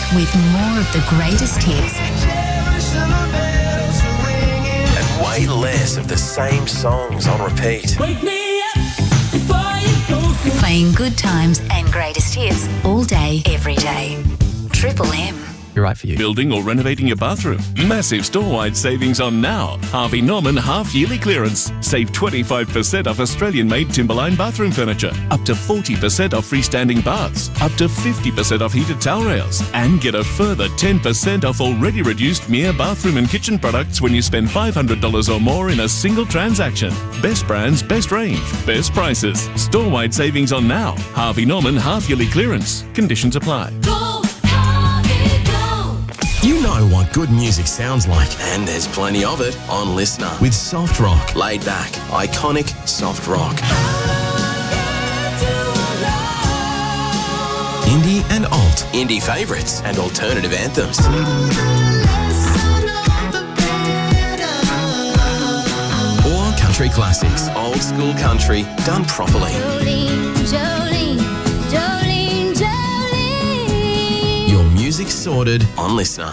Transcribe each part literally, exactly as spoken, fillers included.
with more of the greatest hits. And way less of the same songs on repeat. Wake me up before you go. Playing good times and greatest hits all day, every day. Triple M. You're right for you. Building or renovating your bathroom? Massive store-wide savings on now. Harvey Norman half-yearly clearance. Save twenty-five percent off Australian-made Timberline bathroom furniture. Up to forty percent off freestanding baths. Up to fifty percent off heated towel rails. And get a further ten percent off already reduced Mia bathroom and kitchen products when you spend five hundred dollars or more in a single transaction. Best brands, best range, best prices. Store-wide savings on now. Harvey Norman half-yearly clearance. Conditions apply. Go, Harvey, go. You know what good music sounds like, and there's plenty of it on Listener. With soft rock, laid back, iconic soft rock. Indie and alt, indie favourites and alternative anthems. Or country classics, old school country done properly. Jolene, Jolene, Jolene, Jolene. Your music sorted on Listener.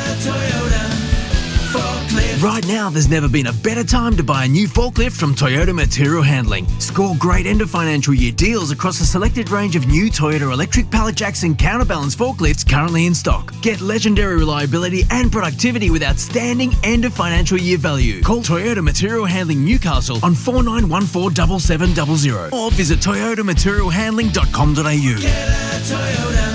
Right now, there's never been a better time to buy a new forklift from Toyota Material Handling. Score great end of financial year deals across a selected range of new Toyota electric pallet jacks and counterbalance forklifts currently in stock. Get legendary reliability and productivity with outstanding end of financial year value. Call Toyota Material Handling Newcastle on four nine one four seven seven zero zero or visit toyota material handling dot com dot a u. Get a Toyota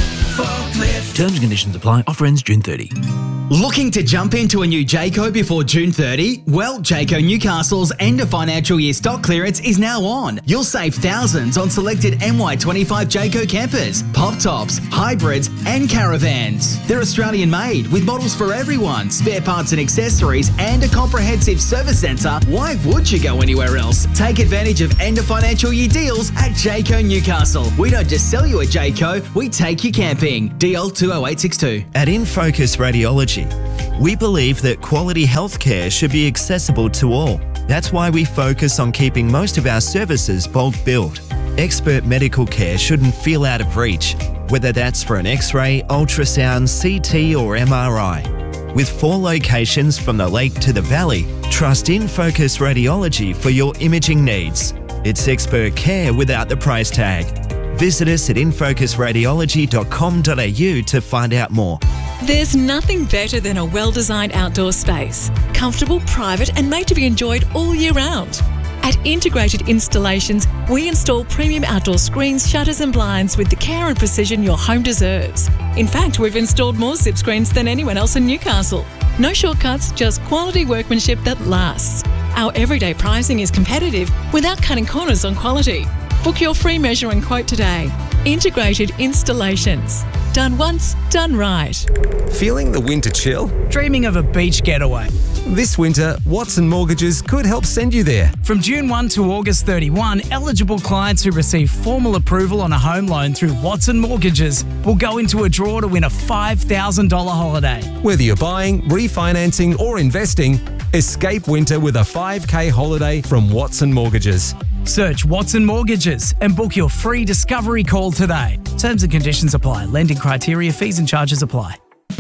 forklift. Terms and conditions apply. Offer ends June thirtieth. Looking to jump into a new Jayco before June thirtieth? Well, Jayco Newcastle's end of financial year stock clearance is now on. You'll save thousands on selected M Y twenty-five Jayco campers, pop tops, hybrids and caravans. They're Australian made with models for everyone, spare parts and accessories and a comprehensive service centre. Why would you go anywhere else? Take advantage of end of financial year deals at Jayco Newcastle. We don't just sell you a Jayco, we take you camping. D L two oh eight six two. At InFocus Radiology, we believe that quality healthcare should be accessible to all. That's why we focus on keeping most of our services bulk billed. Expert medical care shouldn't feel out of reach, whether that's for an X-ray, ultrasound, C T or M R I. With four locations from the lake to the valley, trust InFocus Radiology for your imaging needs. It's expert care without the price tag. Visit us at infocus radiology dot com dot a u to find out more. There's nothing better than a well-designed outdoor space. Comfortable, private and made to be enjoyed all year round. At Integrated Installations, we install premium outdoor screens, shutters and blinds with the care and precision your home deserves. In fact, we've installed more zip screens than anyone else in Newcastle. No shortcuts, just quality workmanship that lasts. Our everyday pricing is competitive without cutting corners on quality. Book your free measure and quote today. Integrated Installations. Done once, done right. Feeling the winter chill? Dreaming of a beach getaway? This winter, Watson Mortgages could help send you there. From June first to August thirty-first, eligible clients who receive formal approval on a home loan through Watson Mortgages will go into a draw to win a five thousand dollars holiday. Whether you're buying, refinancing or investing, escape winter with a five K holiday from Watson Mortgages. Search Watson Mortgages and book your free discovery call today. Terms and conditions apply. Lending criteria, fees and charges apply.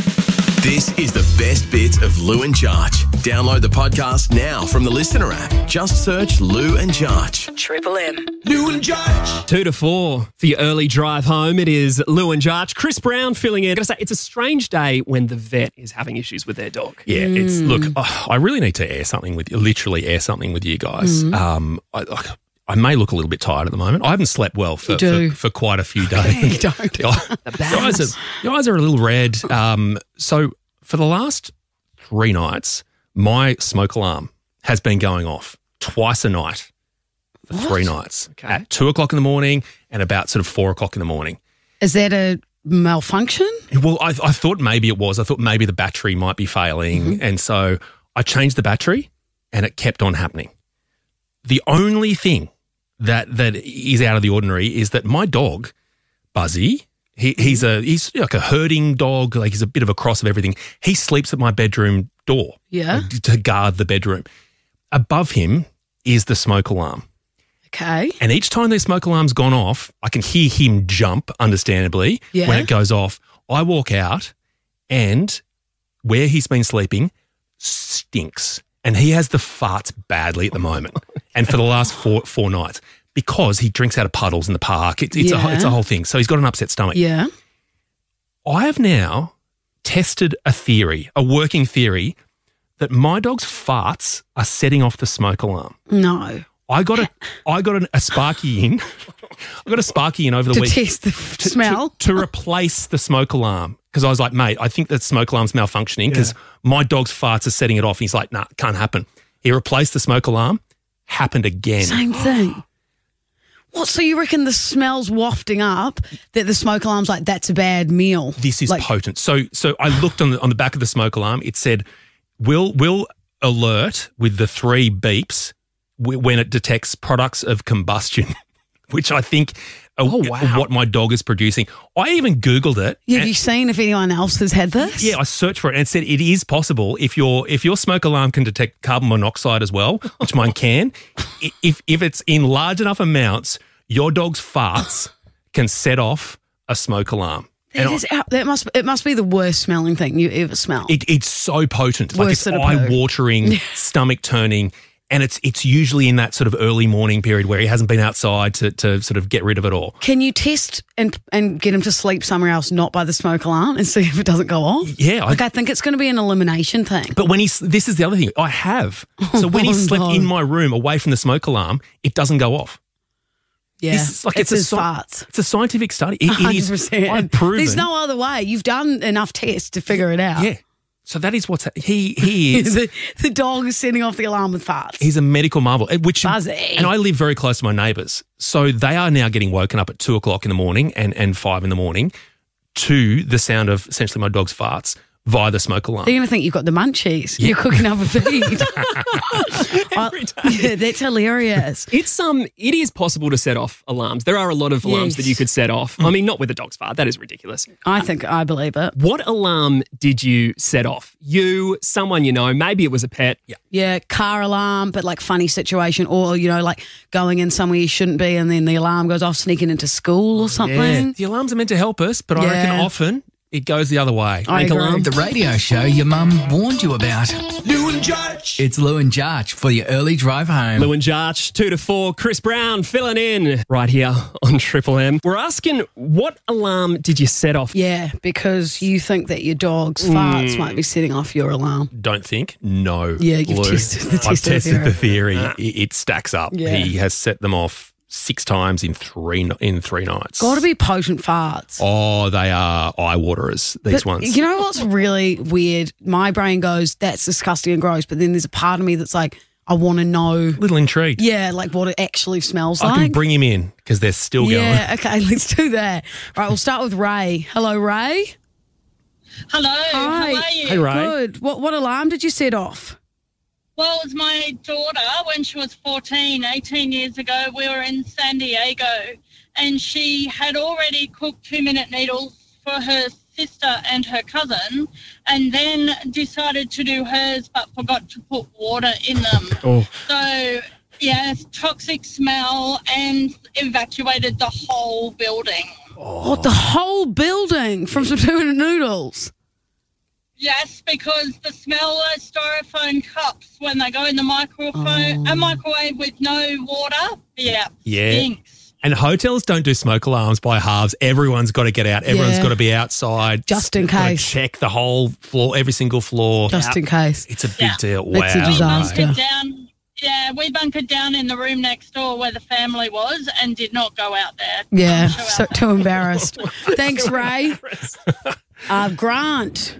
This is the best bits of Lou and Jarch. Download the podcast now from the Listener app. Just search Lou and Jarch. Triple M. Lou and Jarch. Two to four for your early drive home. It is Lou and Jarch. Chris Brown filling in. I gotta say, it's a strange day when the vet is having issues with their dog. Yeah, mm. it's look. Oh, I really need to air something with you. Literally air something with you guys. Mm. Um, I, I, I may look a little bit tired at the moment. I haven't slept well for, for, for quite a few days. You don't. The guys are, your eyes are a little red. Um, so for the last three nights, my smoke alarm has been going off twice a night for what? three nights. Okay. At two o'clock in the morning and about sort of four o'clock in the morning. Is that a malfunction? Well, I, I thought maybe it was. I thought maybe the battery might be failing. Mm-hmm. And so I changed the battery and it kept on happening. The only thing that that is out of the ordinary is that my dog, Buzzy, he, he's a he's like a herding dog, like he's a bit of a cross of everything. He sleeps at my bedroom door, yeah, like, to guard the bedroom. Above him is the smoke alarm. Okay. And each time the smoke alarm's gone off, I can hear him jump, understandably, yeah. when it goes off I walk out and where he's been sleeping stinks. And he has the farts badly at the moment and for the last four four nights because he drinks out of puddles in the park. It, it's, Yeah. a, it's a whole thing. So he's got an upset stomach. Yeah. I have now tested a theory, a working theory, that my dog's farts are setting off the smoke alarm. No. I got a, I got an, a Sparky in. I got a Sparky in over the To week test the to- smell? to, to replace the smoke alarm because I was like, mate, I think that smoke alarm's malfunctioning because my dog's farts are setting it off. He's like, nah, can't happen. He replaced the smoke alarm. Happened again. Same thing. What? So you reckon the smell's wafting up that the smoke alarm's like, that's a bad meal? This is like, potent. So, so I looked on the on the back of the smoke alarm. It said, "Will will alert with the three beeps w- when it detects products of combustion," which I think are Oh, wow. what my dog is producing. I even Googled it. Have and- you seen if anyone else has had this? Yeah, I searched for it and it said it is possible if your if your smoke alarm can detect carbon monoxide as well, which mine can. i- If if it's in large enough amounts, your dog's farts can set off a smoke alarm. That, is, out- that must it must be the worst smelling thing you ever smell. It, it's so potent, like Worse it's than a poo. eye-watering, stomach-turning, and it's it's usually in that sort of early morning period where he hasn't been outside to to sort of get rid of it all. Can you test and and get him to sleep somewhere else, not by the smoke alarm, and see if it doesn't go off? Yeah, I- like I think it's going to be an elimination thing. But when he's this is the other thing I have. So when he Oh, slept no. in my room away from the smoke alarm, it doesn't go off. Yeah, This is like it's, it's, his a sci- farts. It's a scientific study. It, it one hundred is. percent. I've proven. There's no other way. You've done enough tests to figure it out. Yeah. So that is what's he he is. the, the dog is setting off the alarm with farts. He's a medical marvel. eh, Which Buzzy. and I live very close to my neighbours, so they are now getting woken up at two o'clock in the morning and and five in the morning to the sound of essentially my dog's farts via the smoke alarm. They're going to think you've got the munchies. You're cooking up a feed. I- yeah, that's hilarious. It's um, it is possible to set off alarms. There are a lot of alarms Yes. that you could set off. I mean, not with a dog's fart. That is ridiculous. I think I believe it. What alarm did you set off? You, someone you know, maybe it was a pet. Yeah. Yeah, car alarm, but like funny situation, or you know, like going in somewhere you shouldn't be, and then the alarm goes off, sneaking into school or something. The alarms are meant to help us, but I reckon Yeah. often it goes the other way. I agree. The radio show your mum warned you about. Lou and Josh. It's Lou and Jarch for your early drive home. Lou and Jarch, two to four. Chris Brown filling in right here on Triple M. We're asking, what alarm did you set off? Yeah, because you think that your dog's farts Mm. might be setting off your alarm. Don't think. No. Yeah, you've Lou. tested the I've tested tested theory. the theory. It, it stacks up. Yeah. He has set them off six times in three in three nights. Got to be potent farts. Oh, they are eye waterers, these But ones. You know what's really weird? My brain goes, that's disgusting and gross, but then there's a part of me that's like, I want to know. Little intrigued. Yeah, like what it actually smells I like. can bring him in because they're still going. Yeah, okay, let's do that. Right, we'll start with Ray. Hello, Ray. Hello, Hi. how are you? Hey, Ray. Good. What what alarm did you set off? Well, it was my daughter when she was fourteen, eighteen years ago. We were in San Diego and she had already cooked two-minute needles for her sister and her cousin and then decided to do hers but forgot to put water in them. Oh. So, yes, toxic smell and evacuated the whole building. What, the whole building from some two-minute noodles? Yes, because the smell of styrofoam cups when they go in the microphone, Oh. a microwave with no water, yeah, Yeah. stinks. And hotels don't do smoke alarms by halves. Everyone's got to get out. Everyone's Yeah. got to be outside. Just in Gotta case. Check the whole floor, every single floor. Just in case. It's a big Yeah. deal. Wow. It's a disaster. Bunkered down, yeah, we bunkered down in the room next door where the family was and did not go out there. Yeah, Don't show so out too embarrassed. Thanks, Ray. Uh, Grant.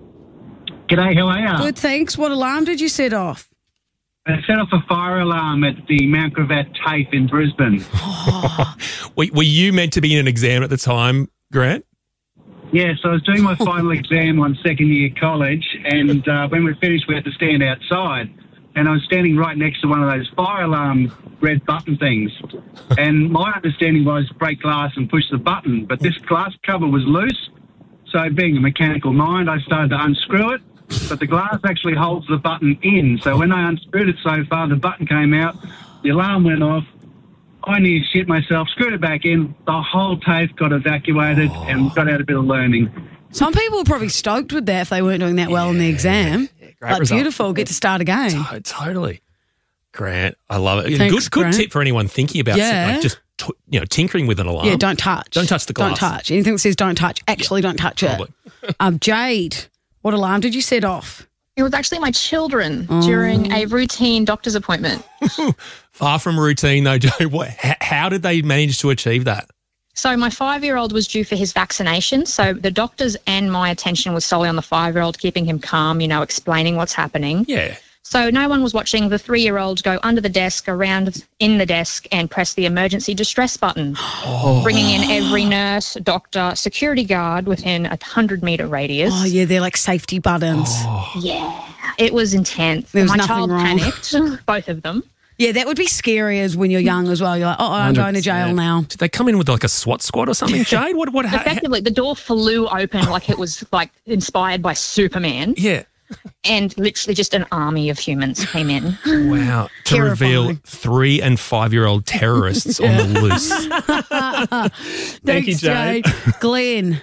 G'day, how are you? Good, thanks. What alarm did you set off? I set off a fire alarm at the Mount Gravatt TAFE in Brisbane. Were, were you meant to be in an exam at the time, Grant? Yeah, so I was doing my final exam on second year college, and uh, when we finished, we had to stand outside. And I was standing right next to one of those fire alarm red button things. And my understanding was break glass and push the button, but this glass cover was loose. So being a mechanical mind, I started to unscrew it, but the glass actually holds the button in. So when I unscrewed it so far, the button came out, the alarm went off. I nearly shit myself, screwed it back in. The whole TAFE got evacuated and got out a bit of learning. Some people were probably stoked with that if they weren't doing that well in the exam. Great like, result. beautiful, get to start again. To- totally. Grant, I love it. Thanks, good good Grant. tip for anyone thinking about Yeah. like just t- you know tinkering with an alarm. Yeah, don't touch. Don't touch the glass. Don't touch. Anything that says don't touch, actually don't touch Probably. it. Um, Jade, what alarm did you set off? It was actually my children Oh. during a routine doctor's appointment. Far from routine though, Joe. What, how, how did they manage to achieve that? So my five-year-old was due for his vaccination. So the doctors and my attention was solely on the five-year-old, keeping him calm, you know, explaining what's happening. Yeah. So no one was watching the three-year-old go under the desk, around in the desk, and press the emergency distress button, Oh. bringing in every nurse, doctor, security guard within a hundred-metre radius. Oh, yeah, they're like safety buttons. Yeah, it was intense. There was my nothing child wrong. panicked, both of them. Yeah, that would be scary as when you're young as well. You're like, oh, I'm going to jail now. Did they come in with like a SWAT squad or something, Jade? What? What? ha- Effectively, the door flew open like it was like inspired by Superman. Yeah. And literally just an army of humans came in. Wow. To reveal three and five year old terrorists on the loose. Thank you, Jade. Glenn.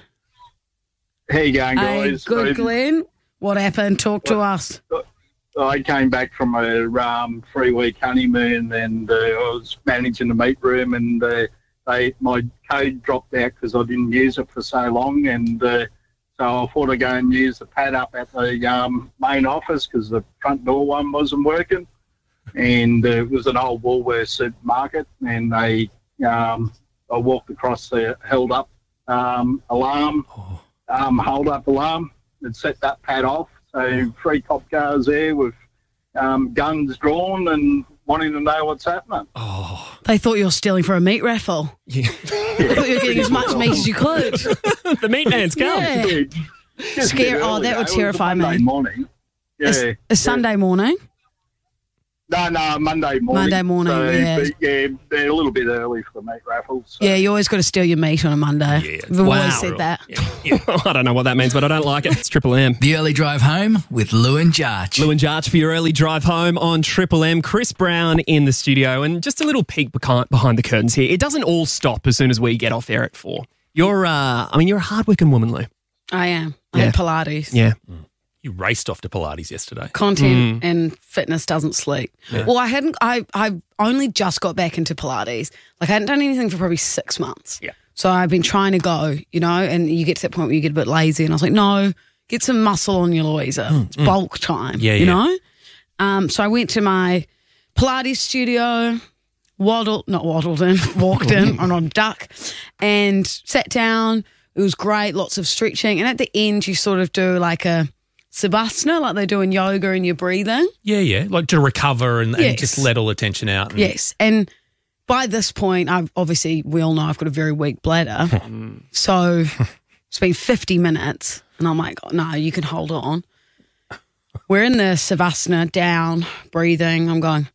How you going, Hey, guys? good, So, Glenn. What happened? Talk to us. I came back from a um, three-week honeymoon, and uh, I was managing the meat room, and uh, they my code dropped out because I didn't use it for so long, and uh, so I thought I'd go and use the pad up at the um, main office because the front door one wasn't working, and uh, it was an old Woolworths supermarket, and they um, I walked across the held up um, alarm, um, hold up alarm, and set that pad off. So three cop cars there with um, guns drawn and wanting to know what's happening. They thought you were stealing for a meat raffle. Yeah. They thought you were getting as much meat as you could. The meat man's come. Yeah. Just a bit Scare- oh, early, that would though. It was a terrify me. Monday morning. Yeah. A, a Sunday morning. No, no, Monday morning. Monday morning, So, yeah. but, yeah, they're a little bit early for the meat raffles. Yeah, you always got to steal your meat on a Monday. Yeah, We've always Wow. said that. I don't know what that means, but I don't like it. It's Triple M. The early drive home with Lou and Jarch. Lou and Jarch for your early drive home on Triple M. Chris Brown in the studio, and just a little peek behind behind the curtains here. It doesn't all stop as soon as we get off air at four. You're, uh, I mean, you're a hardworking woman, Lou. I am. I Yeah. had Pilates. Yeah. You raced off to Pilates yesterday. Content Mm. and fitness doesn't sleep. Yeah. Well, I hadn't. I I only just got back into Pilates. Like I hadn't done anything for probably six months. Yeah. So I've been trying to go, you know, and you get to that point where you get a bit lazy, and I was like, no, get some muscle on you, Louisa. It's mm. bulk time. Yeah, you yeah. know. Um. So I went to my Pilates studio, waddled, not waddled in, walked in on a duck, and sat down. It was great, lots of stretching, and at the end you sort of do like a Savasana, like they do in yoga, and you're breathing. Yeah, yeah. Like to recover and, and Yes. just let all the tension out. And, Yes, and by this point, I've obviously we all know I've got a very weak bladder, so it's been fifty minutes, and I'm like, oh, no, you can hold on. We're in the Savasana, down, breathing. I'm going,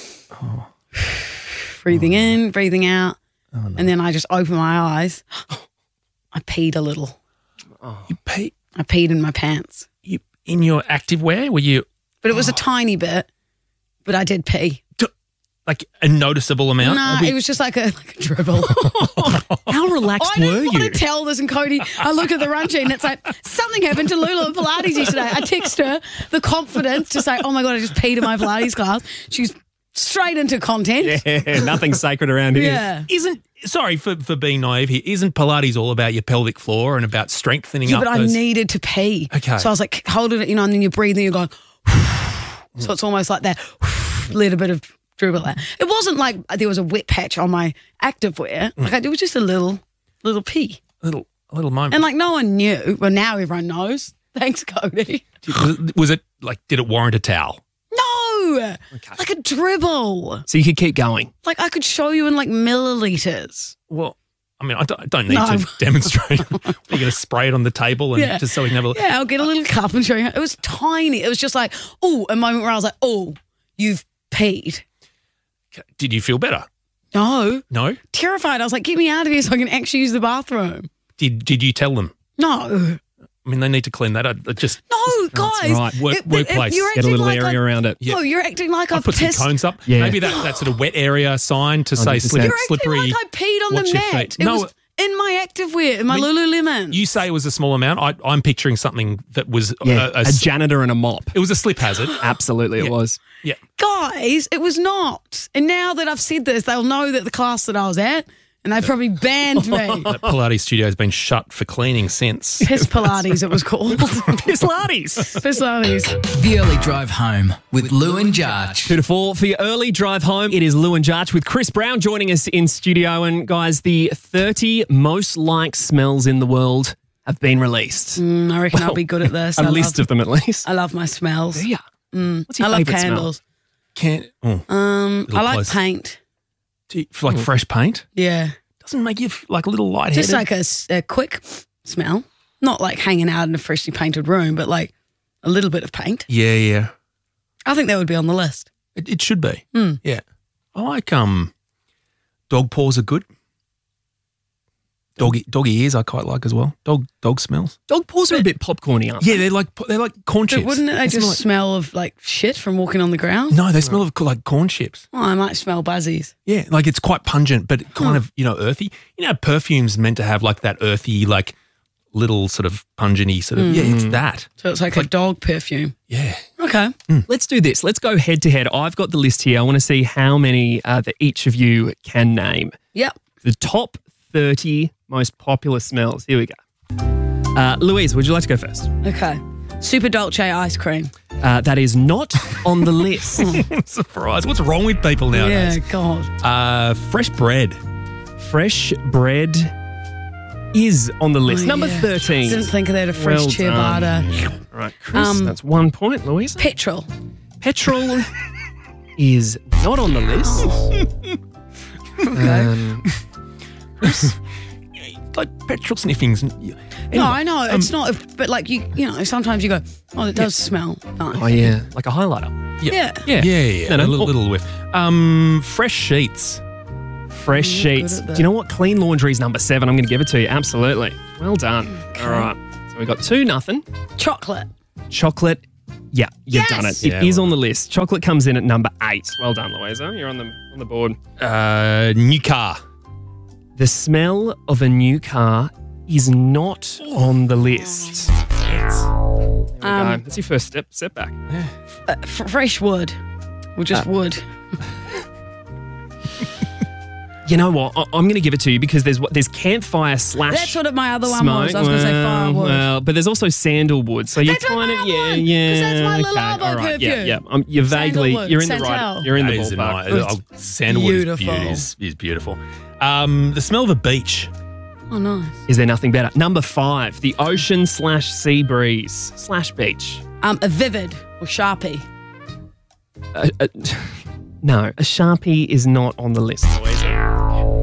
breathing in, breathing out, and then I just open my eyes. I peed a little. You pee I peed in my pants, you in your active wear? Were you but it was a tiny bit. But I did pee. like a noticeable amount? No, We- it was just like a, like a dribble. How relaxed I were didn't you? want to tell this, and Cody, I look at the run sheet and it's like, something happened to Lula at Pilates yesterday. I text her the confidence to say, oh my God, I just peed in my Pilates class. She's straight into content. Yeah, nothing's sacred around here. Yeah. Isn't sorry for, for being naive here. Isn't Pilates all about your pelvic floor and about strengthening Yeah, up but I those? needed to pee. Okay. So I was like holding it, you know, and then you're breathing, you're going, so it's almost like that little bit of dribble out. It wasn't like there was a wet patch on my activewear. Like it was just a little, little pee. a little a little moment. And like no one knew. Well, now everyone knows. Thanks, Cody. was, it, was it like did it warrant a towel? No, like a dribble. So you could keep going. Like I could show you in like milliliters. Well, I mean, I don't, I don't need No. to demonstrate. You're going to spray it on the table and Yeah. just so we can have a look. Yeah, I'll get a little cup and show you. It was tiny. It was just like, oh, a moment where I was like, oh, you've peed. Did you feel better? No. No. Terrified. I was like, get me out of here so I can actually use the bathroom. Did Did you tell them? No. I mean, they need to clean that. I, I just No, guys. right. Work, It- but if workplace. you're Get a acting little like area I- around it. No, you're acting like I I've put some pissed. cones up. Yeah. Maybe that, that sort of wet area sign to say one hundred percent. slip, You're acting slippery. like I peed on watch the your mat. feet. It No, was In my activewear, in my Lululemon. You say it was a small amount. I, I'm picturing something that was Yeah, a, a janitor and a mop. It was a slip hazard. Absolutely, it was. Yeah. Guys, it was not. And now that I've said this, they'll know that the class that I was at, and they probably banned me. That Pilates studio has been shut for cleaning since. Piss Pilates, it was called. Piss Pilates. Piss Pilates. The early drive home with Lou and Jarch. Two to four for your early drive home. It is Lou and Jarch with Chris Brown joining us in studio. And guys, the thirty most liked smells in the world have been released. Mm, I reckon I'll be good at this. A I list love, of them at least. I love my smells. Do ya? Mm. What's your I love favourite smell? candles. Can't. Oh, Um, Little I like close. paint. Do you- for like fresh paint? Yeah. Doesn't make you f- like a little lightheaded. Just like a, s- a quick smell. Not like hanging out in a freshly painted room, but like a little bit of paint. Yeah, yeah. I think that would be on the list. It, it should be. Mm. Yeah. I like um, dog paws are good. Doggy doggy ears I quite like as well. Dog dog smells. Dog paws are a bit popcorny, aren't Yeah, they? they're like they're like corn chips. But wouldn't they They just smell like- smell of like shit from walking on the ground? No, they smell of like corn chips. Oh, I might smell buzzies. Yeah, like it's quite pungent, but kind of, you know, earthy. You know, perfume's meant to have like that earthy, like little sort of pungenty sort of. Mm. Yeah, it's that. So it's like, a dog perfume. Yeah. Okay. Let's do this. Let's go head to head. I've got the list here. I want to see how many uh, that each of you can name. Yep. The top thirty most popular smells. Here we go. Uh, Louise, would you like to go first? Okay. Super Dolce ice cream. Uh, that is not on the list. Surprise. What's wrong with people nowadays? Yeah, God. Uh, fresh bread. Fresh bread is on the list. Oh, Number yeah. thirteen. Didn't think of that. A fresh Well ciabatta. done. Right, Chris, Um, that's one point. Louise? Petrol. Petrol is not on the list. Okay. Um, Chris? Like petrol sniffings. no, I know. um, It's not, but like you, you know, sometimes you go, oh, it does smell nice. oh, yeah. Like a highlighter. Yeah. Yeah, yeah, yeah. No, no. A little, little whiff. Um, fresh sheets. Fresh I'm not good sheets. at Do that. you know what? Clean laundry is number seven. I'm going to give it to you. Absolutely. Well done. All right. So we got two nothing. Chocolate. Chocolate. Yeah, you've Yes! done it. It Yeah, is well on the list. Chocolate comes in at number eight. Well done, Louisa. You're on the on the board. Uh, new car. The smell of a new car is not on the list. There we go. Um, That's your first step. Step back. Uh, f- fresh wood. Or just Uh, wood. You know what? I- I'm going to give it to you because there's what there's campfire slash. That's what my other one smoke. was. I was going to say Well, firewood. Well, but there's also sandalwood. So you're That's what kind my of yeah, one, yeah. 'cause that's my okay, Lilabo all right, Yeah, perfume. yeah. Um, you're vaguely Sandalwood, you're in the right. Santal. You're in the That is ballpark. nice. Oh, sandalwood is, beautiful. beau- is, is beautiful. Um, the smell of a beach. Oh, nice. Is there nothing better? Number five, the ocean slash sea breeze slash beach. Um, a Vivid or Sharpie. Uh, uh, no, a Sharpie is not on the list, Louisa.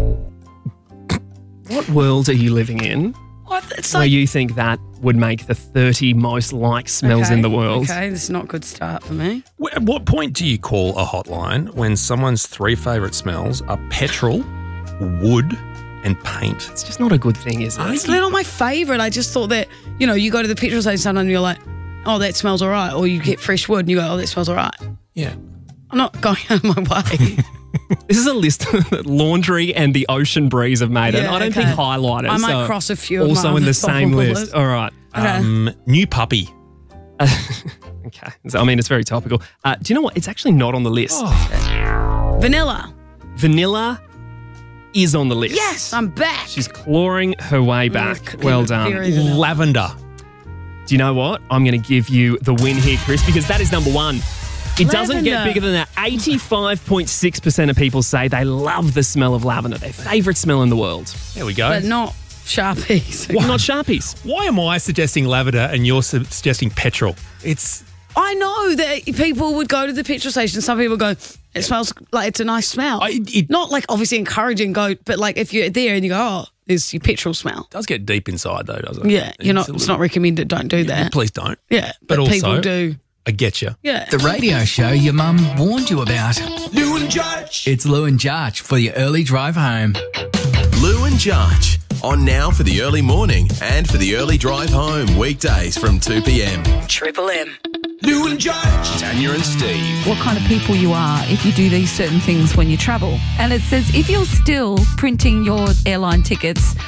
What world are you living in What? It's where like you think that would make the thirty most liked smells okay, in the world? Okay, this is not a good start for me. Wh- At what point do you call a hotline when someone's three favourite smells are petrol, wood, and paint? It's just not a good thing, is it? It's they're not my favourite. I just thought that, you know, you go to the petrol station sometimes and you're like, oh, that smells all right. Or you get fresh wood and you go, oh, that smells all right. Yeah. I'm not going out of my way. This is a list that laundry and the ocean breeze have made, and Yeah, I don't okay. think highlighters I might are cross a few of also my in the others off same the list. list. All right. Okay. Um, new puppy. Okay. So, I mean, it's very topical. Uh, do you know what? It's actually not on the list. Oh. Vanilla. Vanilla is on the list. Yes, I'm back. She's clawing her way back. Mm, Well done. very vanilla. Lavender. Do you know what? I'm going to give you the win here, Chris, because that is number one. It doesn't get Lavender. bigger than that. eighty-five point six percent of people say they love the smell of lavender, their favourite smell in the world. There we go. But not Sharpies. Not Sharpies. Why am I suggesting lavender and you're su- suggesting petrol? It's I know that people would go to the petrol station. Some people go, it smells like it's a nice smell. I, it Not like obviously encouraging, go, but like if you're there and you go, oh, there's your petrol smell. does get deep inside though, doesn't it? Yeah, you're not. a It's little- not recommended. Don't do that. Please don't. Yeah, But but, also- people do. I get you. Yeah. The radio show your mum warned you about. Lou and Jarch. It's Lou and Jarch for your early drive home. Lou and Jarch. On now for the early morning and for the early drive home. Weekdays from two p.m. Triple M. Lou and Jarch. Tanya and Steve. what kind of people you are if you do these certain things when you travel. And it says if you're still printing your airline tickets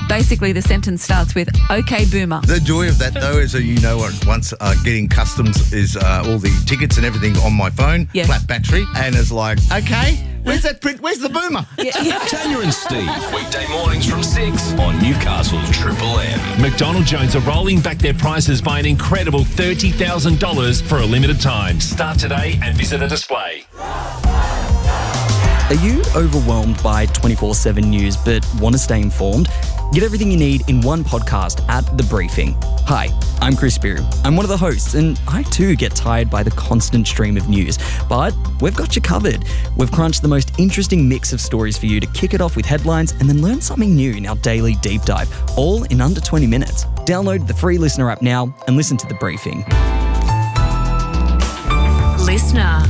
Basically, the sentence starts with, okay, boomer. The joy of that, though, is that you know what, once uh, getting customs is uh, all the tickets and everything on my phone, Yeah. flat battery, and it's like, okay, where's that print? Where's the boomer? Tanya and Steve, weekday mornings from six on Newcastle's Triple M. McDonald Jones are rolling back their prices by an incredible thirty thousand dollars for a limited time. Start today and visit a display. Are you overwhelmed by twenty-four seven news but want to stay informed? Get everything you need in one podcast at The Briefing. Hi, I'm Chris Spear. I'm one of the hosts, and I too get tired by the constant stream of news. But we've got you covered. We've crunched the most interesting mix of stories for you to kick it off with headlines and then learn something new in our daily deep dive, all in under twenty minutes. Download the free Listener app now and listen to The Briefing. Listener.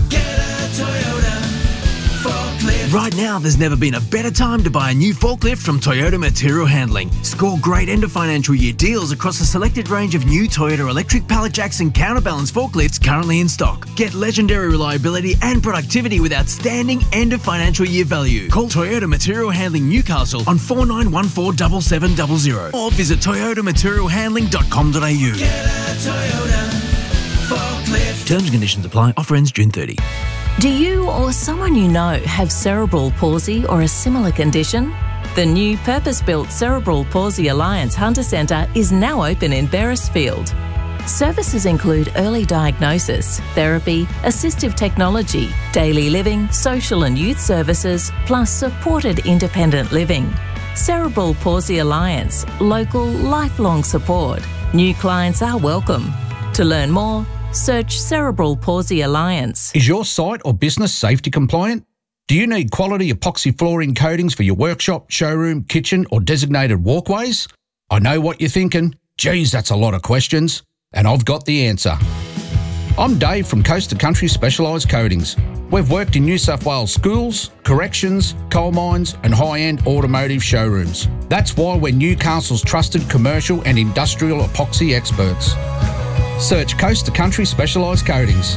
Right now, there's never been a better time to buy a new forklift from Toyota Material Handling. Score great end of financial year deals across a selected range of new Toyota electric pallet jacks and counterbalance forklifts currently in stock. Get legendary reliability and productivity with outstanding end of financial year value. Call Toyota Material Handling Newcastle on four nine one four seven seven zero zero or visit toyota material handling dot com dot a u. Terms and conditions apply. Offer ends June thirtieth. Do you or someone you know have cerebral palsy or a similar condition? The new purpose-built Cerebral Palsy Alliance Hunter Centre is now open in Beresfield. Services include early diagnosis, therapy, assistive technology, daily living, social and youth services, plus supported independent living. Cerebral Palsy Alliance, local, lifelong support. New clients are welcome. To learn more, search Cerebral Palsy Alliance. Is your site or business safety compliant? Do you need quality epoxy flooring coatings for your workshop, showroom, kitchen or designated walkways? I know what you're thinking. Geez, that's a lot of questions. And I've got the answer. I'm Dave from Coast to Country Specialised Coatings. We've worked in New South Wales schools, corrections, coal mines and high-end automotive showrooms. That's why we're Newcastle's trusted commercial and industrial epoxy experts. Search Coast to Country Specialised Coatings.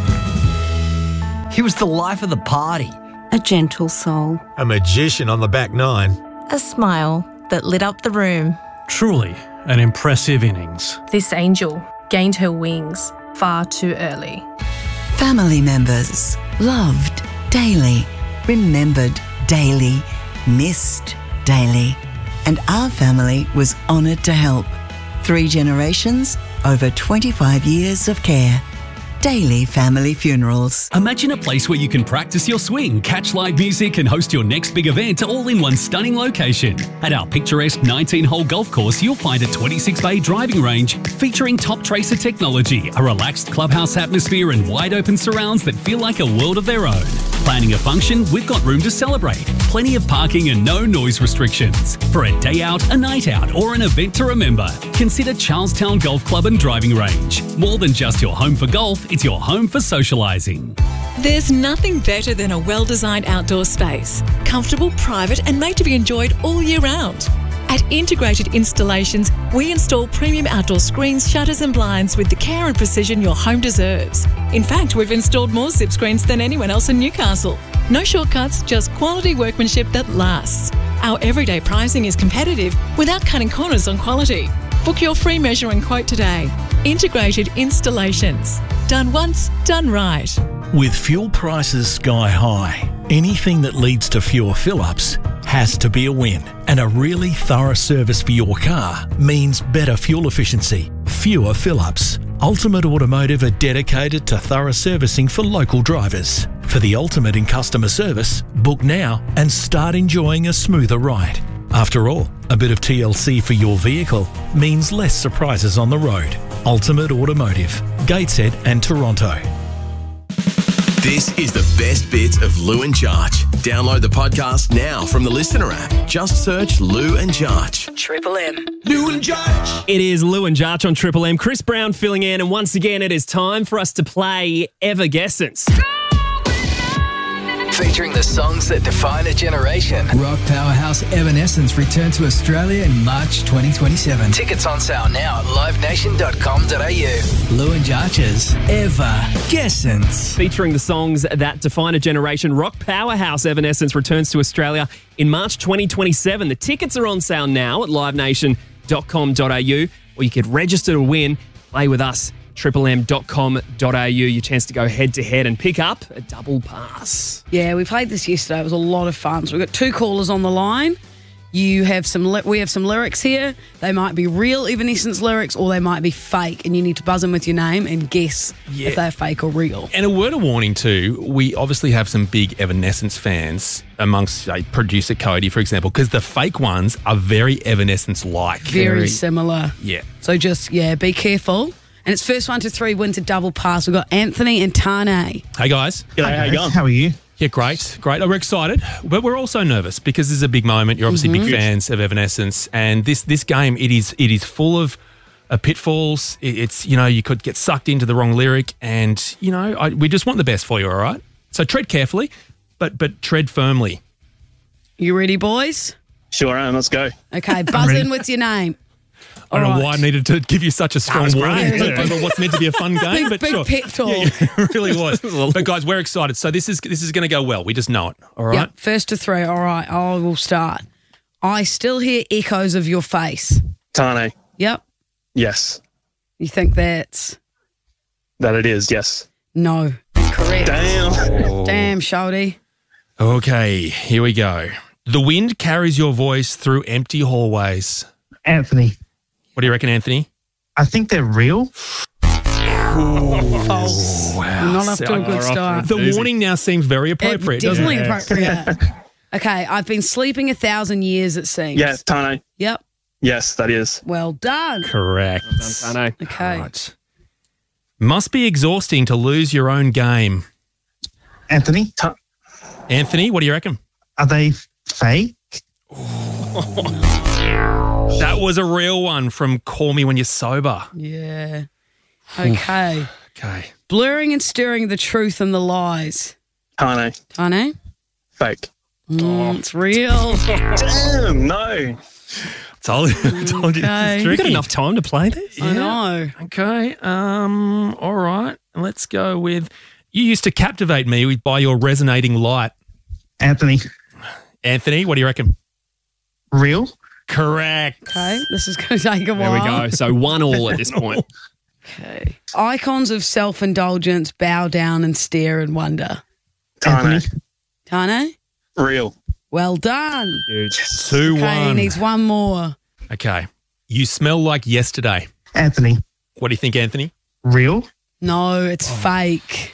He was the life of the party. A gentle soul. A magician on the back nine. A smile that lit up the room. Truly an impressive innings. This angel gained her wings far too early. Family members. Loved daily. Remembered daily. Missed daily. And our family was honoured to help. Three generations, over twenty-five years of care. Daily Family Funerals. Imagine a place where you can practice your swing, catch live music and host your next big event all in one stunning location. At our picturesque nineteen-hole golf course, you'll find a twenty-six bay driving range featuring top tracer technology, a relaxed clubhouse atmosphere and wide open surrounds that feel like a world of their own. Planning a function? We've got room to celebrate. Plenty of parking and no noise restrictions. For a day out, a night out or an event to remember, consider Charlestown Golf Club and Driving Range. More than just your home for golf, it's your home for socialising. There's nothing better than a well-designed outdoor space, comfortable, private and made to be enjoyed all year round. At Integrated Installations, we install premium outdoor screens, shutters and blinds with the care and precision your home deserves. In fact, we've installed more zip screens than anyone else in Newcastle. No shortcuts, just quality workmanship that lasts. Our everyday pricing is competitive without cutting corners on quality. Book your free measure and quote today. Integrated Installations. Done once, done right. With fuel prices sky high, anything that leads to fewer fill-ups has to be a win. And a really thorough service for your car means better fuel efficiency, fewer fill-ups. Ultimate Automotive are dedicated to thorough servicing for local drivers. For the ultimate in customer service, book now and start enjoying a smoother ride. After all, a bit of T L C for your vehicle means less surprises on the road. Ultimate Automotive, Gateshead and Toronto. This is the best bits of Lou and Jarch. Download the podcast now from the Listener app. Just search Lou and Jarch. Triple M. Lou and Jarch. It is Lou and Jarch on Triple M. Chris Brown filling in, and once again, it is time for us to play Everguessence. featuring the songs that define a generation. Rock powerhouse Evanescence return to Australia in March twenty twenty-seven. Tickets on sale now at live nation dot com dot a u. Lou and Jarch's Evanescence. Featuring the songs that define a generation, rock powerhouse Evanescence returns to Australia in March twenty twenty-seven. The tickets are on sale now at live nation dot com dot a u, or you could register to win. Play with us, triple m dot com dot a u. Your chance to go head-to-head and pick up a double pass. Yeah, we played this yesterday. It was a lot of fun. So we've got two callers on the line. You have some. Li- we have some lyrics here. They might be real Evanescence lyrics, or they might be fake, and you need to buzz in with your name and guess Yeah. if they're fake or real. And a word of warning too, we obviously have some big Evanescence fans amongst, say, producer Cody, for example, because the fake ones are very Evanescence-like. Very similar. Yeah. So just, yeah, be careful. And it's first one to three wins a double pass. We've got Anthony and Tane. Hey, guys. G'day, how you going? How are you? Yeah, great, great. We're excited, but we're also nervous because this is a big moment. You're obviously Mhm. big fans of Evanescence, and this this game it is it is full of uh, pitfalls. It, it's you know you could get sucked into the wrong lyric, and you know I, we just want the best for you. All right, so tread carefully, but but tread firmly. You ready, boys? Sure am. Let's go. Okay, buzz in with your name. I don't All know why I needed to give you such a strong was warning great. over what's meant to be a fun game, Big- but big sure. pep talk. Yeah, yeah, it really was. But guys, we're excited. So this is this is going to go well. We just know it. All right. Yep, first to three. All right, I will start. I still hear echoes of your face. Tane. Yep. Yes. You think that's... That it is, yes. No. Correct. Damn. Damn, Shody. Okay, here we go. The wind carries your voice through empty hallways. Anthony. What do you reckon, Anthony? I think they're real. False. Wow. Not off to a good start. The warning now seems very appropriate, doesn't Definitely it? appropriate. Okay, I've been sleeping a thousand years, it seems. Yes, Tane. Yep. Yes, that is. Well done. Correct. Well done, Tane. Okay. Right. Must be exhausting to lose your own game. Anthony. Anthony, what do you reckon? Are they fake? That was a real one from Call Me When You're Sober. Yeah. Okay. Okay. Blurring and stirring the truth and the lies. Tane. Tane? Fake. Mm, It's real. Damn, no. Told, told you Okay. this is You've got tricky. enough time to play this? I know. Okay. Um. All right. Let's go with. You used to captivate me with, by your resonating light. Anthony. Anthony, what do you reckon? Real? Correct. Okay, this is going to take a There while. we go. So one all at this point. Okay. Icons of self-indulgence bow down and stare and wonder. Tane. Tane? Real. Well done. Two Okay, he one. needs one more. Okay. You smell like yesterday. Anthony. What do you think, Anthony? Real? No, it's fake.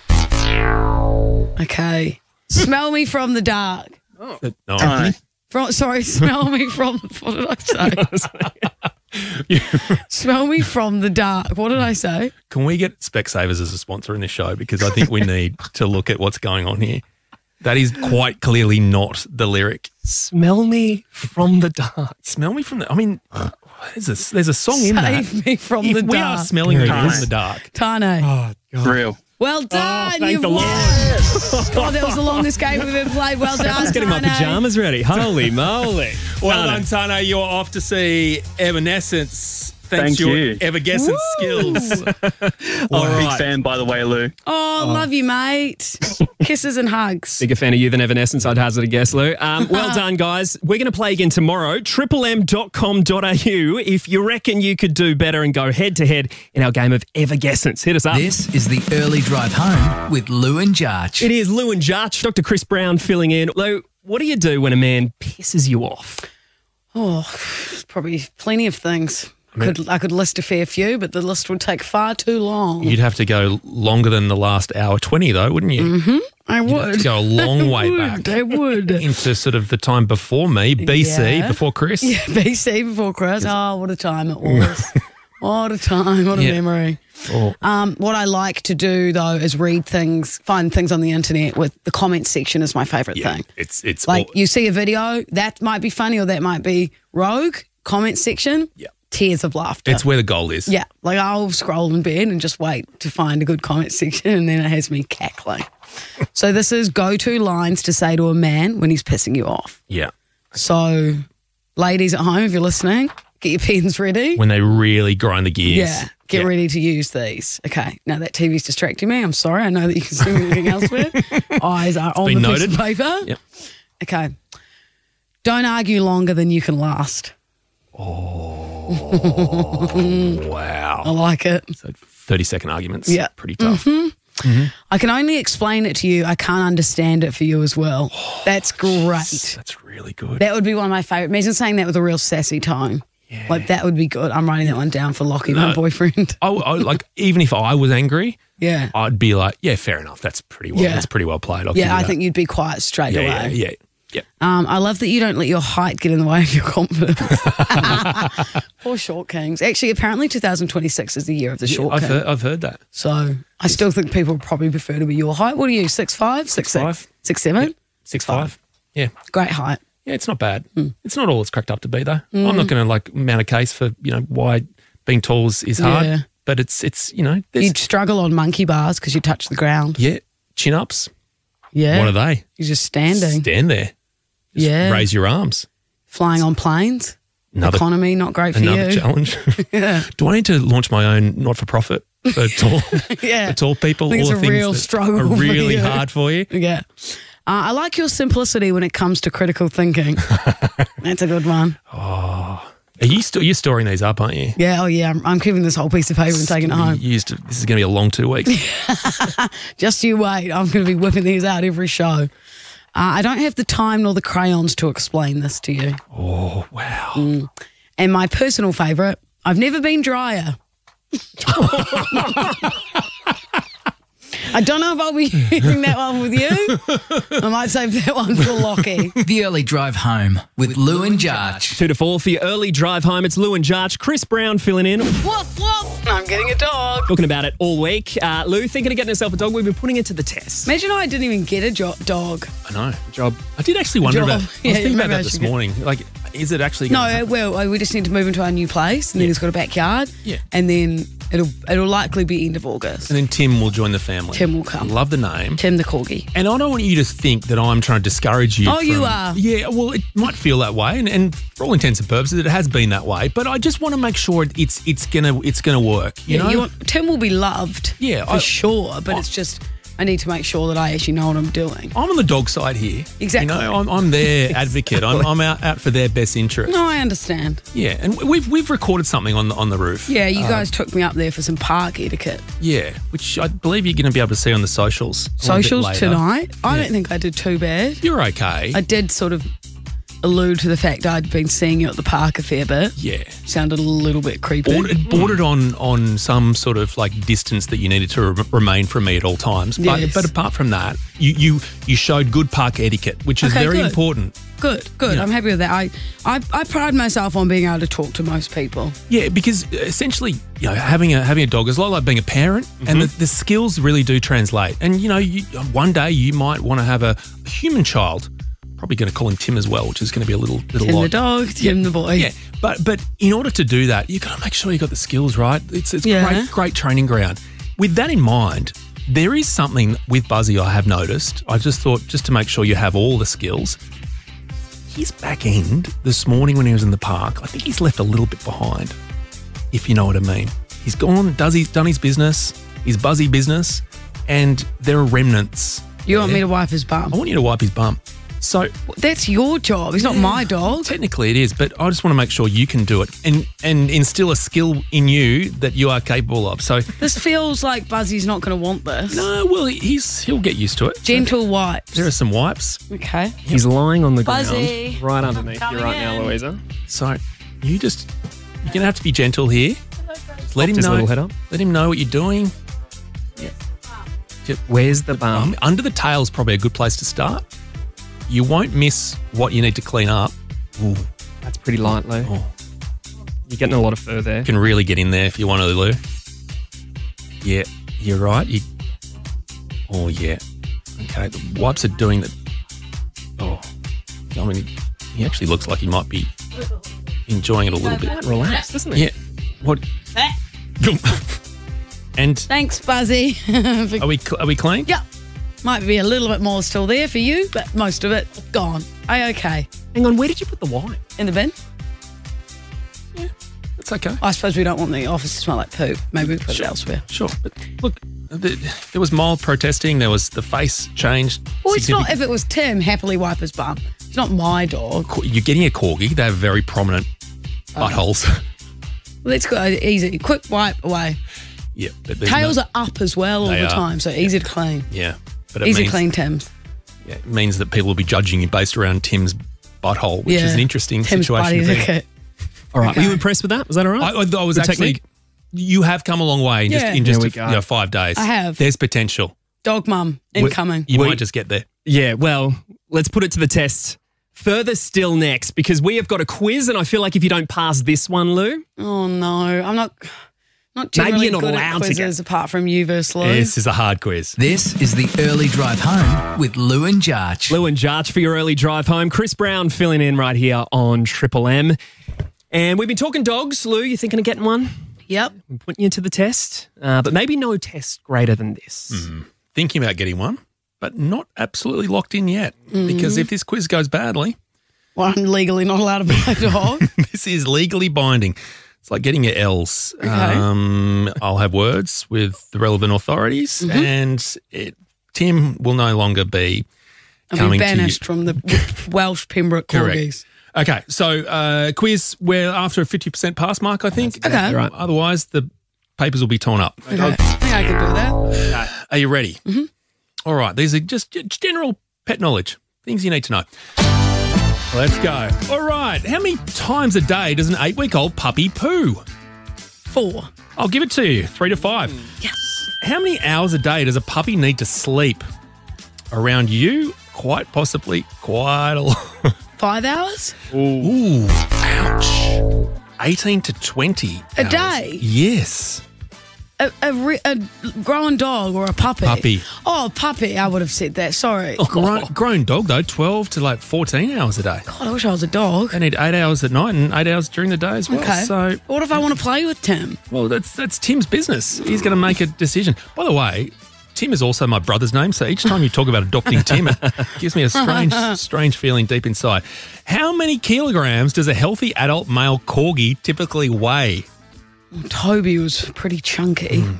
Okay. Smell me from the dark. No. Tane. From, sorry, smell me from... What did I say? Smell me from the dark. What did I say? Can we get Specsavers as a sponsor in this show? Because I think we need to look at what's going on here. That is quite clearly not the lyric. Smell me from the dark. Smell me from the... I mean, there's a, there's a song in that. Save me from If the we dark. are smelling you Tane. from the dark. Tane. Oh, God. Real. Well done. thank You've the won. Lord. God, that was the longest game we've ever played. Well done, I was getting my Tane. pajamas ready. Holy moly. Well Tane. done, Tane. You're off to see Evanescence. Thanks Thank to your you. Evanescence skills. Well, All big right. fan, by the way, Lou. Oh, love you, mate. Kisses and hugs. Bigger fan of you than Evanescence, I'd hazard a guess, Lou. Um, well done, guys. We're going to play again tomorrow. triple m dot com dot a u if you reckon you could do better and go head-to-head in our game of Evanescence. Hit us up. This is the early drive home with Lou and Jarch. It is Lou and Jarch. Doctor Chris Brown filling in. Lou, what do you do when a man pisses you off? Oh, probably plenty of things. Could, I could list a fair few, but the list would take far too long. You'd have to go longer than the last hour twenty, though, wouldn't you? Mm-hmm. I You'd have would. to go a long I way would, back. I would. Into sort of the time before me, B C, Yeah. before Chris. Yeah, B C before Chris. Oh, what a time it was. What a time. What a Yeah. memory. Oh. Um, what I like to do, though, is read things, find things on the internet with the comments section is my favourite Yeah, thing. it's it's Like all- you see a video, that might be funny or that might be rogue, comment section. Yeah. tears of laughter. It's where the goal is. Yeah, like I'll scroll in bed and just wait to find a good comment section, and then it has me cackling. So this is go-to lines to say to a man when he's pissing you off. Yeah. So, ladies at home, if you're listening, get your pens ready. When they really grind the gears. Yeah, get Yeah. ready to use these. Okay, now that T V's distracting me. I'm sorry. I know that you can see anything elsewhere. Eyes are on been the noted. piece of paper. Yep. Okay. Don't argue longer than you can last. Oh, wow. I like it. So thirty-second arguments. Yeah. Pretty tough. Mhm. Mhm. I can only explain it to you. I can't understand it for you as well. That's great. That's really good. That would be one of my favourite. Imagine saying that with a real sassy tone. Yeah. Like, that would be good. I'm writing that one down for Lockie, my No. boyfriend. I, I, like, even if I was angry, Yeah. I'd be like, yeah, fair enough. That's pretty well. Yeah. That's pretty well played. I'll give Yeah, you I that. think you'd be quiet straight yeah, away. yeah, yeah, yeah. Um, I love that you don't let your height get in the way of your confidence. Poor short kings. Actually, apparently two thousand twenty-six is the year of the Yeah, short I've king. heard, I've heard that. So I still think people would probably prefer to be your height. What are you, six five, six six, six seven? Six five. Yeah. Great height. Yeah, it's not bad. Hmm. It's not all it's cracked up to be, though. Mm. I'm not going to like mount a case for you know why being tall is, is hard, Yeah. but it's it's you know there's, You'd struggle on monkey bars because you touch the ground. yeah chin ups. Yeah. What are they? You're just standing. Stand there. Just Yeah. Raise your arms. Flying on planes. Another- Economy, not great for Another you. challenge. Yeah. Do I need to launch my own not for profit for tall Yeah. for tall people? I think all it's the a things real that struggle are for really you. hard for you. Yeah. Uh, I like your simplicity when it comes to critical thinking. That's a good one. Are you still you're storing these up, aren't you? Yeah, oh yeah, I'm, I'm keeping this whole piece of paper and taking it home. You used to, this is going to be a long two weeks. Just you wait. I'm going to be whipping these out every show. Uh, I don't have the time nor the crayons to explain this to you. Oh, wow. Mm. And my personal favourite, I've never been drier. I don't know if I'll be using that one with you. I might save that one for Lockie. The early drive home with Lou and Jarch. Two to four for your early drive home. It's Lou and Jarch. Chris Brown filling in. Woof, woof. I'm getting a dog. Talking about it all week. Uh, Lou, thinking of getting herself a dog. We've been putting it to the test. Imagine I didn't even get a jo- dog. I know. Job. I did actually wonder Job. about. I was Yeah, thinking about maybe I that this should get- morning. Like, is it actually? No, Gonna it will. We just need to move into our new place, and then it's got a backyard. Yeah. And then it'll it'll likely be end of August. And then Tim will join the family. Tim will come. I love the name. Tim the corgi. And I don't want you to think that I'm trying to discourage you. Oh, you from- are. Yeah, well, it might feel that way, and, and for all intents and purposes, it has been that way. But I just want to make sure it's it's gonna it's gonna work. You Yeah, know, you want, Tim will be loved. Yeah, for I- sure. But it's just I need to make sure that I actually know what I'm doing. I'm on the dog side here. Exactly. You know, I'm, I'm their advocate. I'm, I'm out, out for their best interest. No, I understand. Yeah, and we've we've recorded something on the on the roof. Yeah, you Uh, guys took me up there for some park etiquette. Yeah, which I believe you're going to be able to see on the socials. a little bit Socials later. tonight. I Yeah. don't think I did too bad. You're okay. I did sort of allude to the fact I'd been seeing you at the park a fair bit. Yeah. Sounded a little bit creepy. Bordered, bordered on on some sort of like distance that you needed to re- remain from me at all times. But Yes. but apart from that, you you you showed good park etiquette, which is Okay, very good. important. Good, good. Yeah. I'm happy with that. I, I, I pride myself on being able to talk to most people. Yeah, because essentially, you know, having a having a dog is a lot like being a parent, and the, the skills really do translate. And you know, you, one day you might want to have a human child. Probably going to call him Tim as well, which is going to be a little little Tim odd. the dog, Tim the boy. Yeah, but but in order to do that, you got to make sure you got the skills right. It's it's Yeah. great great training ground. With that in mind, there is something with Buzzy I have noticed. I just thought just to make sure you have all the skills. His back end this morning when he was in the park, I think he's left a little bit behind, if you know what I mean. He's gone, does he done his business, his Buzzy business, and there are remnants. You want there. me to wipe his bum? I want you to wipe his bum. So That's your job. He's not my dog. technically it is, but I just want to make sure you can do it and and instill a skill in you that you are capable of. So This feels like Buzzy's not going to want this. no, well he's he'll get used to it. Gentle wipes. There are some wipes. Okay. He's lying on the Buzzy. ground right underneath you right now, Louisa. So you just you're gonna have to be gentle here. Just let him His know. little head up. Let him know what you're doing. Where's the bum? Um, under the tail's probably a good place to start. You won't miss what you need to clean up. Ooh, That's pretty light, Lou. Oh. You're getting a lot of fur there. you can really get in there if you want to, Lou. Yeah, you're right. You. Oh yeah. Okay, the wipes are doing the. Oh, I mean, he actually looks like he might be enjoying it a little bit. Quite relaxed, isn't it? Yeah. What? And Thanks, Buzzy. are we cl- are we clean? Yeah. Might be a little bit more still there for you, but most of it gone. A-okay. Hang on, where did you put the wine? In the bin. It's okay. I suppose we don't want the office to smell like poop. Maybe we put Sure. it elsewhere. Sure, but look, the, there was mild protesting. There was the face changed. Well, it's not significant- if it was Tim, happily wipe his bum. It's not my dog. You're getting a corgi. They have very prominent buttholes. Let's go easy. Quick wipe away. Yeah, but there's Tails no- are up as well all They the are. time, so easy to clean. Yeah, but it Easy means, to clean Tim's. Yeah, it means that people will be judging you based around Tim's butthole, which Yeah. is an interesting Tim's situation. body to be in. ticket. All right. Okay. Were you impressed with that? Was that all right? I, I was The actually. technique? You have come a long way in Yeah. just in There just we a- go. you know, five days. I have. There's potential. Dog mum incoming. You We- might just get there. Yeah, well, let's put it to the test. Further still next, because we have got a quiz, and I feel like if you don't pass this one, Lou, Oh no, I'm not. Not Maybe generally you're not good allowed at to quizzes apart from you versus Lou. This is a hard quiz. This is the early drive home with Lou and Jarch. Lou and Jarch for your early drive home. Chris Brown filling in right here on Triple M. And we've been talking dogs. Lou, you thinking of getting one? Yep. I'm putting you to the test, uh, but maybe no test greater than this. Mm-hmm. Thinking about getting one, but not absolutely locked in yet. Because if this quiz goes badly, Well, I'm legally not allowed to buy a dog. this is legally binding. It's like getting your L's. Okay. Um, I'll have words with the relevant authorities, Mm-hmm. and it, Tim will no longer be I'll coming be to you. banished from the Welsh Pembroke Correct. Corgis. Okay, so uh, quiz, we're after a fifty percent pass mark, I think. Okay. Right. Otherwise, the papers will be torn up. Okay. I think I can do that. Are you ready? Mm-hmm. All right, these are just g- general pet knowledge, things you need to know. Let's go. All right, how many times a day does an eight-week-old puppy poo? Four. I'll give it to you, three to five. Yes. How many hours a day does a puppy need to sleep? Around you, quite possibly quite a lot. Five hours? Ooh, ouch. eighteen to twenty A hours. day? Yes. A, a, re- a grown dog or a puppy? Puppy. Oh, puppy. I would have said that. Sorry. Grown, grown dog, though, twelve to like fourteen hours a day. God, I wish I was a dog. They need eight hours at night and eight hours during the day as well. Okay. So, What if I want to play with Tim? well, that's that's Tim's business. He's going to make a decision. By the way, Tim is also my brother's name, so each time you talk about adopting Tim, it gives me a strange, strange feeling deep inside. How many kilograms does a healthy adult male corgi typically weigh? Toby was pretty chunky. Mm.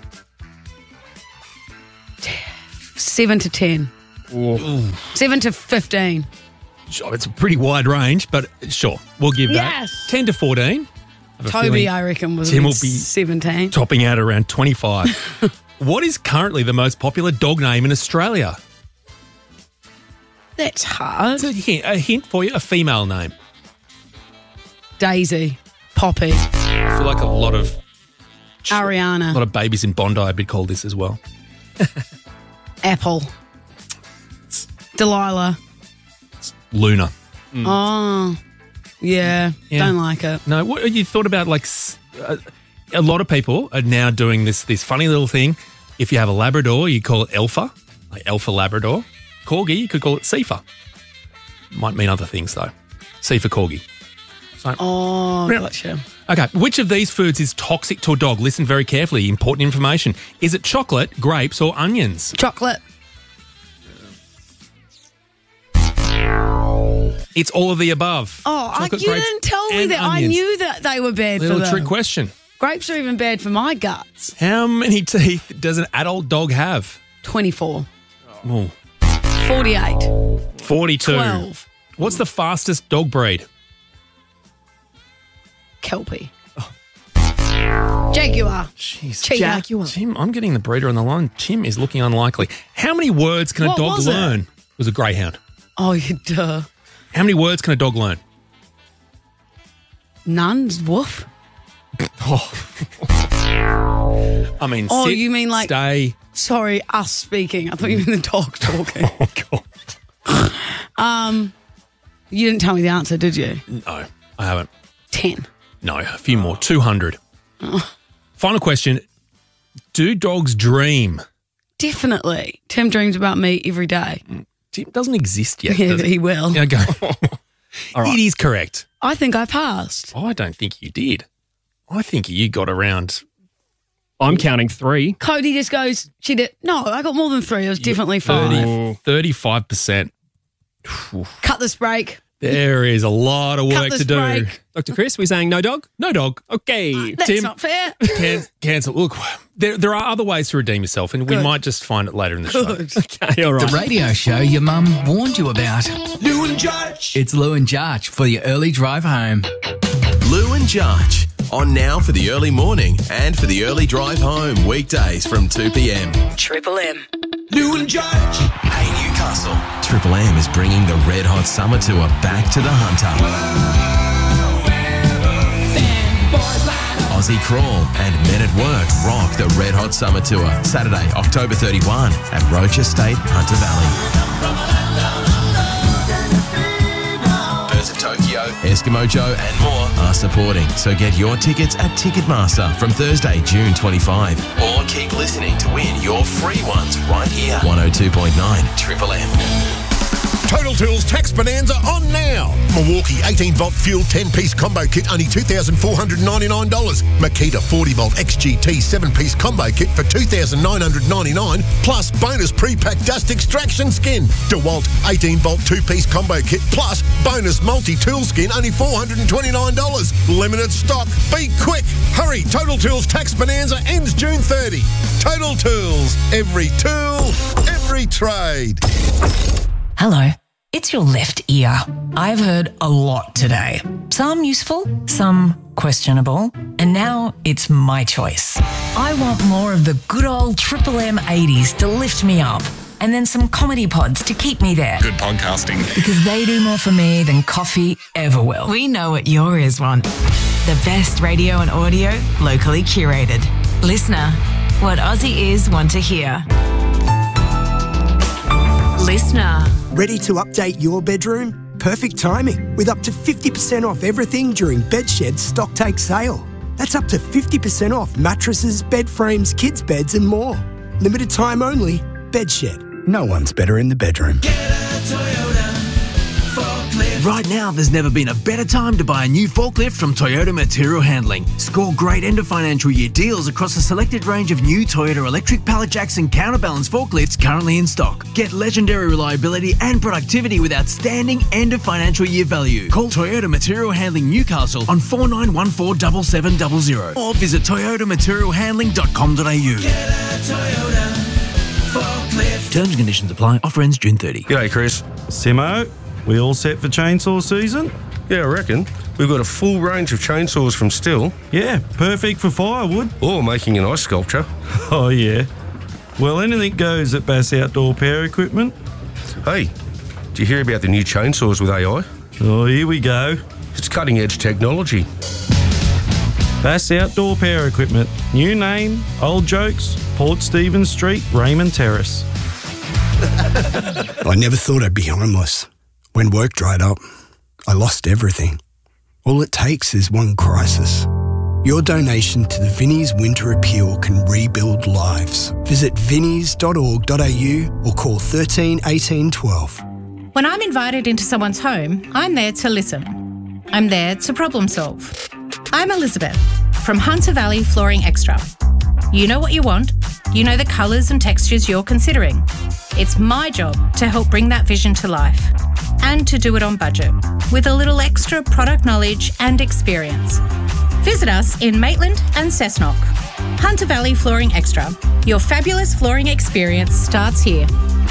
Seven to ten. Ooh. Seven to fifteen. Sure, it's a pretty wide range, but sure, we'll give that. Yes. ten to fourteen. I have a Toby, feeling I reckon, was Tim will about be seventeen. topping out around twenty-five. What is currently the most popular dog name in Australia? That's hard. A hint, a hint for you, a female name. Daisy. Poppy. I feel like a lot of a Ariana. lot of babies in Bondi would be called this as well. Apple. Delilah. Luna. Oh, yeah, Yeah. Don't like it. No, what you thought about? Like s- uh, a lot of people are now doing this this funny little thing. If you have a Labrador, you call it Alpha, like Alpha Labrador. Corgi, you could call it Sifa. Might mean other things though. Sifa Corgi. So, Oh, Really? gotcha. okay, which of these foods is toxic to a dog? Listen very carefully. Important information. Is it chocolate, grapes, or onions? Chocolate. It's all of the above. Oh, I, Chocolate, you grapes, didn't tell me and that. I onions. knew that they were bad Little for them. trick question. Grapes are even bad for my guts. How many teeth does an adult dog have? twenty-four. Oh, forty-eight. forty-two. twelve. What's the fastest dog breed? Kelpie. Jaguar. Jeez. Cheetah. Jaguar. Tim, I'm getting the breeder on the line. Tim is looking unlikely. How many words can a What dog was it? learn? It was a greyhound. Oh, you duh. How many words can a dog learn? None. Woof. I mean, Oh, sit, you mean like- stay. Sorry, us speaking. I thought you meant the dog talking. Oh, God. Um, you didn't tell me the answer, did you? No, I haven't. Ten. No, a few more. two hundred. Oh. Final question. Do dogs dream? Definitely. Tim dreams about me every day. Tim doesn't exist yet. Yeah, does he will. Yeah, go. All right. It is correct. I think I passed. I don't think you did. I think you got around. I'm counting three. Cody just goes, she did. No, I got more than three. It was definitely five. thirty-five percent. Cut this break. There is a lot of Cut work this to do. break. Doctor Chris, we're saying no dog? No dog. Okay. That's Tim, not fair. Can, cancel. Look, there, there are other ways to redeem yourself, and we Good. might just find it later in the Good. show. Okay, all right. The radio show your mum warned you about. Lou and Judge. It's Lou and Jarch for your early drive home. Lou and Judge. On now for the early morning and for the early drive home. Weekdays from two p.m. Triple M. Lou and Judge. Hey, Newcastle. Triple M is bringing the Red Hot Summer Tour back to the Hunter. Aussie Crawl and Men at Work rock the Red Hot Summer Tour. Saturday, October thirty-first at Roach Estate, Hunter Valley. Birds of Tokyo, Eskimo Joe and more are supporting. So get your tickets at Ticketmaster from Thursday, June twenty-fifth. Or keep listening to win your free ones right here. one oh two point nine Triple M. Total Tools Tax Bonanza on now. Milwaukee eighteen volt fuel ten-piece combo kit, only two thousand four hundred ninety-nine dollars. Makita forty volt X G T seven-piece combo kit for two thousand nine hundred ninety-nine dollars, plus bonus pre-pack dust extraction skin. DeWalt eighteen volt two-piece combo kit, plus bonus multi-tool skin, only four hundred twenty-nine dollars. Limited stock. Be quick. Hurry. Total Tools Tax Bonanza ends June thirtieth. Total Tools. Every tool, every trade. Hello, it's your left ear. I've heard a lot today. Some useful, some questionable, and now it's my choice. I want more of the good old Triple M eighties to lift me up, and then some comedy pods to keep me there. Good podcasting. Because they do more for me than coffee ever will. We know what your ears want. The best radio and audio, locally curated. Listener, what Aussie ears want to hear. Listener. Ready to update your bedroom? Perfect timing, with up to fifty percent off everything during Bedshed's stock take sale. That's up to fifty percent off mattresses, bed frames, kids' beds and more. Limited time only. Bedshed. No one's better in the bedroom. Right now, there's never been a better time to buy a new forklift from Toyota Material Handling. Score great end of financial year deals across a selected range of new Toyota electric pallet jacks and counterbalance forklifts currently in stock. Get legendary reliability and productivity with outstanding end of financial year value. Call Toyota Material Handling Newcastle on four nine one four seven seven zero zero or visit toyota material handling dot com dot a u. Terms and conditions apply. Offer ends June thirtieth. G'day, Chris. Simo, we all set for chainsaw season? Yeah, I reckon. We've got a full range of chainsaws from Stihl. Yeah, perfect for firewood. Or making an ice sculpture. Oh, yeah. Well, anything goes at Bass Outdoor Power Equipment. Hey, did you hear about the new chainsaws with A I? Oh, here we go. It's cutting-edge technology. Bass Outdoor Power Equipment. New name, old jokes, Port Stephens Street, Raymond Terrace. I never thought I'd be homeless. When work dried up, I lost everything. All it takes is one crisis. Your donation to the Vinnie's Winter Appeal can rebuild lives. Visit vinnies dot org dot a u or call thirteen eighteen twelve. When I'm invited into someone's home, I'm there to listen. I'm there to problem solve. I'm Elizabeth from Hunter Valley Flooring Extra. You know what you want. You know the colours and textures you're considering. It's my job to help bring that vision to life and to do it on budget with a little extra product knowledge and experience. Visit us in Maitland and Cessnock. Hunter Valley Flooring Extra. Your fabulous flooring experience starts here.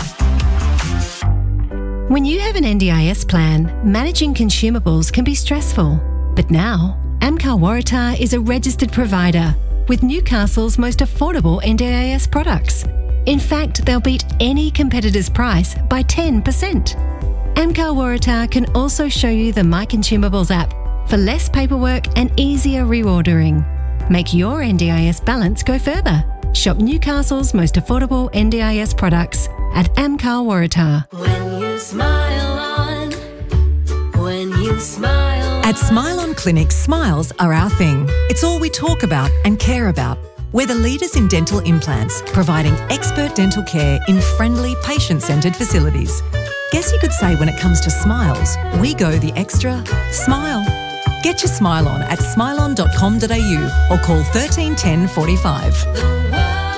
When you have an N D I S plan, managing consumables can be stressful. But now, Amcar Waratah is a registered provider with Newcastle's most affordable N D I S products. In fact, they'll beat any competitor's price by ten percent. Amcar Waratah can also show you the My Consumables app for less paperwork and easier reordering. Make your N D I S balance go further. Shop Newcastle's most affordable N D I S products at Amcar Waratah. When you smile on, when you smile At Smile On Clinic, smiles are our thing. It's all we talk about and care about. We're the leaders in dental implants, providing expert dental care in friendly, patient-centred facilities. Guess you could say when it comes to smiles, we go the extra smile. Get your smile on at smile on dot com dot a u or call thirteen ten forty-five.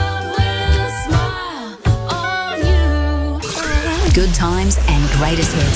Good times and greatest hits.